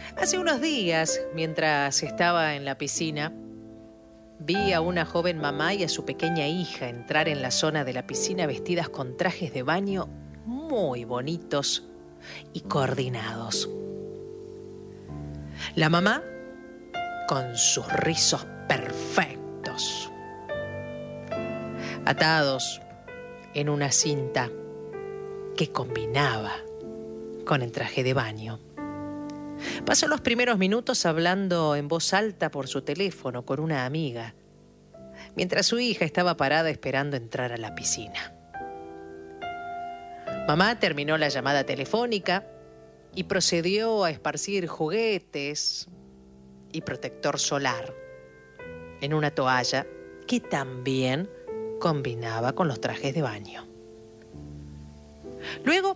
Hace unos días, mientras estaba en la piscina, vi a una joven mamá y a su pequeña hija entrar en la zona de la piscina vestidas con trajes de baño muy bonitos y coordinados. La mamá con sus rizos perfectos, atados en una cinta que combinaba con el traje de baño. Pasó los primeros minutos hablando en voz alta por su teléfono con una amiga, mientras su hija estaba parada esperando entrar a la piscina. Mamá terminó la llamada telefónica y procedió a esparcir juguetes y protector solar en una toalla que también combinaba con los trajes de baño. Luego,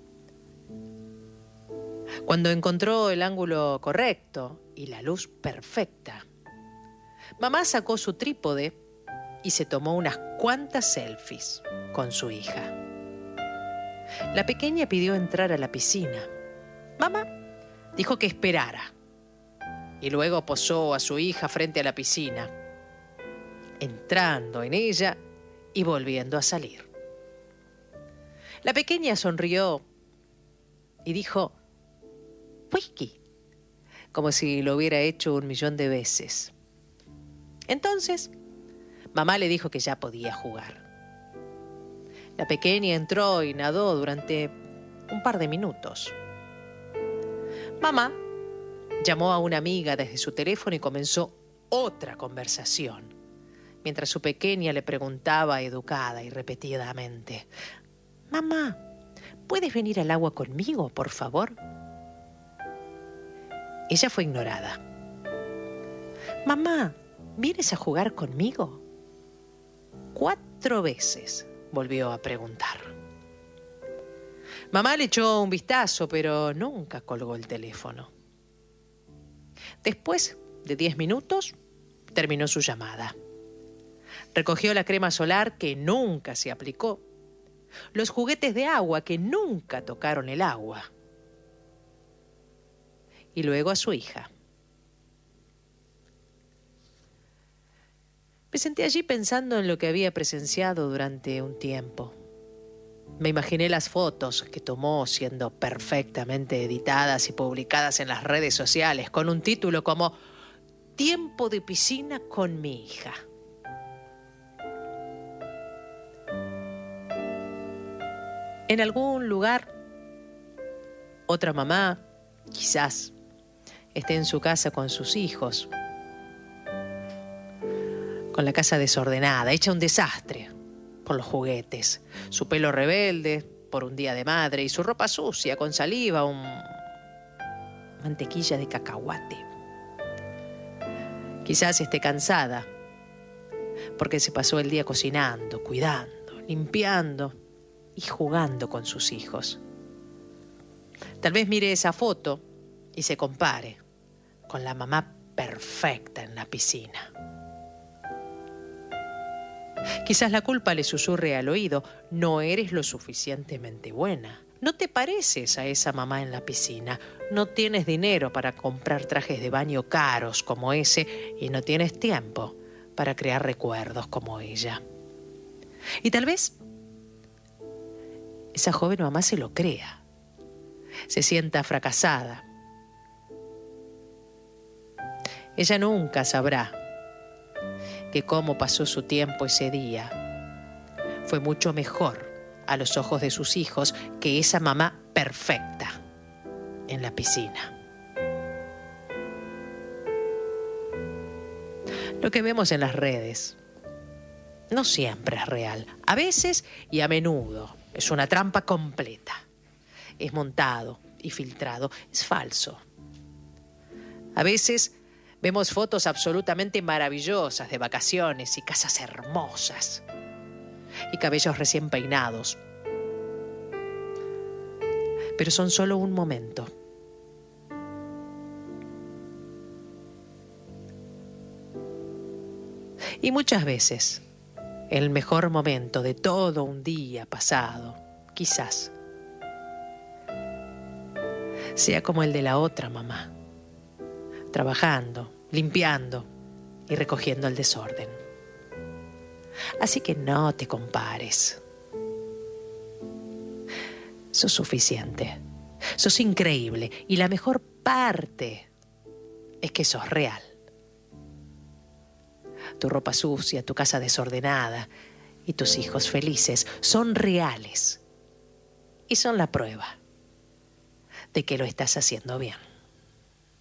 cuando encontró el ángulo correcto y la luz perfecta, mamá sacó su trípode y se tomó unas cuantas selfies con su hija. La pequeña pidió entrar a la piscina. Mamá dijo que esperara y luego posó a su hija frente a la piscina, entrando en ella y volviendo a salir. La pequeña sonrió y dijo «whisky», como si lo hubiera hecho 1.000.000 de veces. Entonces, mamá le dijo que ya podía jugar. La pequeña entró y nadó durante un par de minutos. Mamá llamó a una amiga desde su teléfono y comenzó otra conversación, mientras su pequeña le preguntaba educada y repetidamente: «Mamá, ¿puedes venir al agua conmigo, por favor?». Ella fue ignorada. «Mamá, ¿vienes a jugar conmigo?». 4 veces volvió a preguntar. Mamá le echó un vistazo, pero nunca colgó el teléfono. Después de 10 minutos, terminó su llamada. Recogió la crema solar que nunca se aplicó, los juguetes de agua que nunca tocaron el agua, y luego a su hija. Me senté allí pensando en lo que había presenciado durante un tiempo. Me imaginé las fotos que tomó siendo perfectamente editadas y publicadas en las redes sociales con un título como «Tiempo de piscina con mi hija». En algún lugar, otra mamá, quizás, esté en su casa con sus hijos, con la casa desordenada, hecha un desastre por los juguetes, su pelo rebelde por un día de madre y su ropa sucia con saliva, mantequilla de cacahuate. Quizás esté cansada porque se pasó el día cocinando, cuidando, limpiando y jugando con sus hijos. Tal vez mire esa foto y se compare con la mamá perfecta en la piscina. Quizás la culpa le susurre al oído: no eres lo suficientemente buena, no te pareces a esa mamá en la piscina, no tienes dinero para comprar trajes de baño caros como ese y no tienes tiempo para crear recuerdos como ella. Y tal vez esa joven mamá se lo crea, se sienta fracasada. Ella nunca sabrá que cómo pasó su tiempo ese día fue mucho mejor a los ojos de sus hijos que esa mamá perfecta en la piscina. Lo que vemos en las redes no siempre es real. A veces y a menudo es una trampa completa. Es montado y filtrado. Es falso. A veces vemos fotos absolutamente maravillosas de vacaciones y casas hermosas y cabellos recién peinados. Pero son solo un momento. Y muchas veces, el mejor momento de todo un día pasado, quizás, sea como el de la otra mamá, trabajando, limpiando y recogiendo el desorden. Así que no te compares. Sos suficiente, sos increíble y la mejor parte es que sos real. Tu ropa sucia, tu casa desordenada y tus hijos felices son reales y son la prueba de que lo estás haciendo bien.